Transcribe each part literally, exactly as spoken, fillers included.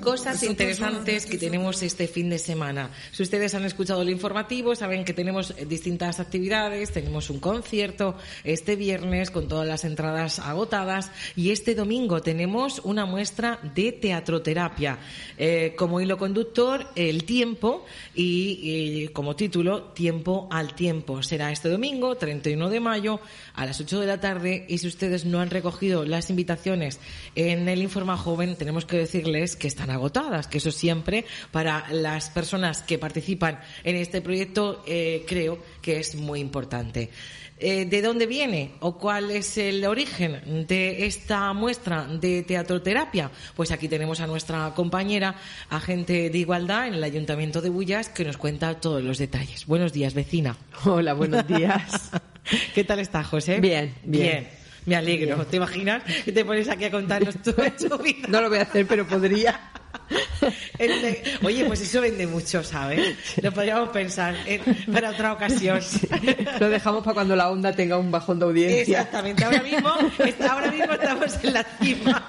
cosas interesantes que tenemos este fin de semana. Si ustedes han escuchado el informativo, saben que tenemos distintas actividades. Tenemos un concierto este viernes con todas las entradas agotadas, y este domingo tenemos una muestra de teatroterapia. Eh, como hilo conductor, el tiempo, y, y como título, Tiempo al tiempo. Será este domingo, treinta y uno de mayo, a las ocho de la tarde, y si ustedes no han recogido las invitaciones en el Informa Joven, tenemos que decirles que están agotadas, que eso siempre, para las personas que participan en este proyecto, eh, creo que es muy importante. Eh, ¿De dónde viene o cuál es el origen de esta muestra de teatroterapia? Pues aquí tenemos a nuestra compañera, agente de igualdad en el Ayuntamiento de Bullas, que nos cuenta todos los detalles. Buenos días, vecina. Hola, buenos días. ¿Qué tal está, José? Bien, bien. Bien. Me alegro. Bien. ¿Te imaginas que te pones aquí a contarnos tu, tu vida? No lo voy a hacer, pero podría. Oye, pues eso vende mucho, ¿sabes? Lo podríamos pensar eh, para otra ocasión. Sí, lo dejamos para cuando la onda tenga un bajón de audiencia. Exactamente. Ahora mismo, ahora mismo estamos en la cima.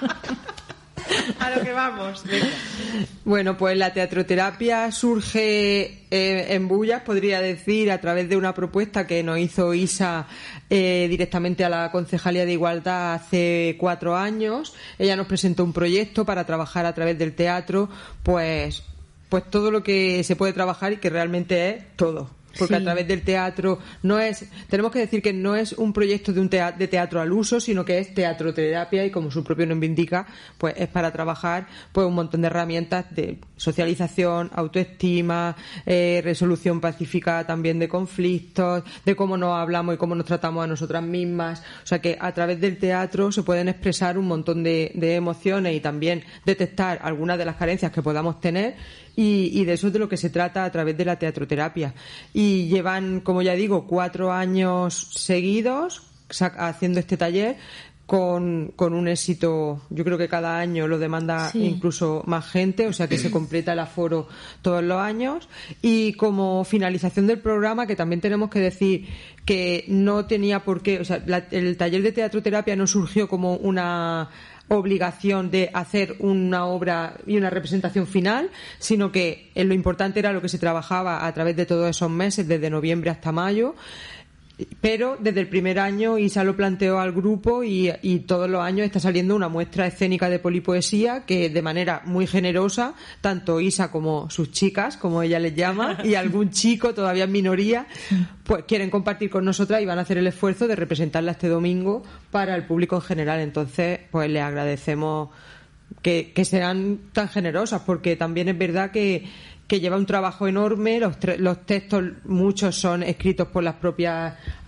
A lo que vamos. Venga. Bueno, pues la teatroterapia surge eh, en Bullas, podría decir, a través de una propuesta que nos hizo Isa eh, directamente a la Concejalía de Igualdad hace cuatro años. Ella nos presentó un proyecto para trabajar a través del teatro, pues, pues todo lo que se puede trabajar, y que realmente es todo. Porque sí. A través del teatro no es, tenemos que decir que no es un proyecto de un teatro, de teatro al uso, sino que es teatroterapia, y como su propio nombre indica, pues es para trabajar pues un montón de herramientas de socialización, autoestima, eh, resolución pacífica también de conflictos, de cómo nos hablamos y cómo nos tratamos a nosotras mismas. O sea que a través del teatro se pueden expresar un montón de, de emociones, y también detectar algunas de las carencias que podamos tener. Y, y de eso es de lo que se trata a través de la teatroterapia. Y llevan, como ya digo, cuatro años seguidos haciendo este taller con, con un éxito. Yo creo que cada año lo demanda sí. incluso más gente, o sea que se completa el aforo todos los años. Y como finalización del programa, que también tenemos que decir que no tenía por qué, o sea, la, el taller de teatroterapia no surgió como una obligación de hacer una obra y una representación final, sino que lo importante era lo que se trabajaba a través de todos esos meses, desde noviembre hasta mayo. Pero desde el primer año Isa lo planteó al grupo, y, y todos los años está saliendo una muestra escénica de polipoesía que, de manera muy generosa, tanto Isa como sus chicas, como ella les llama, y algún chico todavía en minoría, pues quieren compartir con nosotras y van a hacer el esfuerzo de representarla este domingo para el público en general. Entonces, pues les agradecemos que, que sean tan generosas, porque también es verdad que que lleva un trabajo enorme. Los, los textos, muchos son escritos por las propias